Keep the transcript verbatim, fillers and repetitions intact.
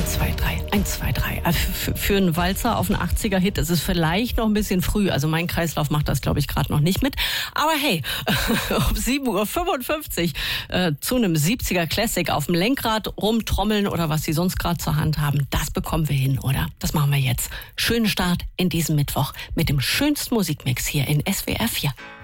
eins, zwei, drei, eins, zwei, drei. Für, für einen Walzer auf einen achtziger-Hit ist es vielleicht noch ein bisschen früh. Also mein Kreislauf macht das, glaube ich, gerade noch nicht mit. Aber hey, um sieben Uhr fünfundfünfzig äh, zu einem siebziger-Classic auf dem Lenkrad rumtrommeln oder was Sie sonst gerade zur Hand haben, das bekommen wir hin, oder? Das machen wir jetzt. Schönen Start in diesem Mittwoch mit dem schönsten Musikmix hier in S W R vier.